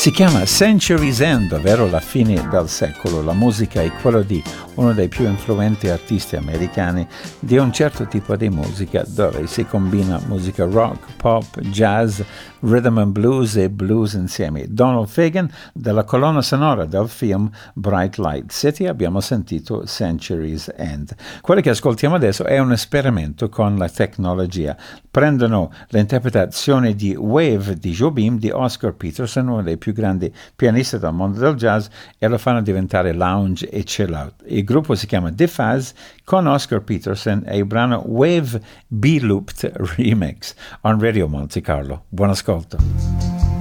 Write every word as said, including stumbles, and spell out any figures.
Si chiama Century's End, ovvero la fine del secolo. La musica è quella di uno dei più influenti artisti americani di un certo tipo di musica dove si combina musica rock, pop, jazz, rhythm and blues e blues insieme. Donald Fagen, della colonna sonora del film Bright Light City, abbiamo sentito Century's End. Quello che ascoltiamo adesso è un esperimento con la tecnologia. Prendono l'interpretazione di Wave di Jobim di Oscar Peterson, uno dei più grandi pianisti del mondo del jazz, e lo fanno diventare lounge e chill out. Il gruppo si chiama The Faz con Oscar Peterson e il brano Wave B-Looped Remix on Radio Monte Carlo. Buon ascolto.